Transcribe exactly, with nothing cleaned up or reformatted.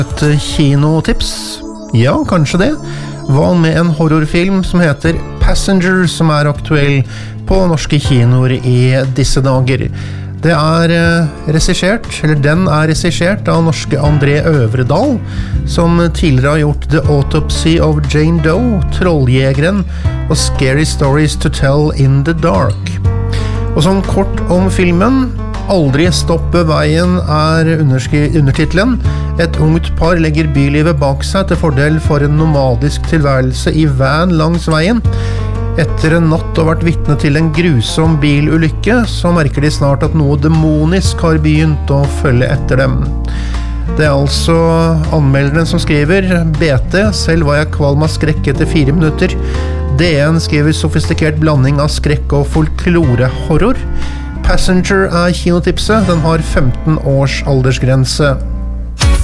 Et kinotips? Ja, kanskje det. Hva med en horrorfilm som heter Passenger, som er aktuell på norske kinoer i disse dager. Det er regissert, eller den er regissert av norske André Øvredal, som tidligere har gjort The Autopsy of Jane Doe, Trolljegeren og Scary Stories to Tell in the Dark. Og sånn kort om filmen, Aldri stoppe veien er undertitlen. Et ungt par legger bylivet bak seg til fordel for en nomadisk tilværelse i van langs veien. Etter en natt og vært vitne til en grusom bilulykke, så merker de snart at noe demonisk har begynt å følge etter dem. Det er altså anmelderen som skriver B T, selv var jeg kvalm av skrekk etter fire minutter. D N skriver sofistikert blanding av skrekk og folklore-horror. Passenger er kinotipset, den har femten års aldersgrense.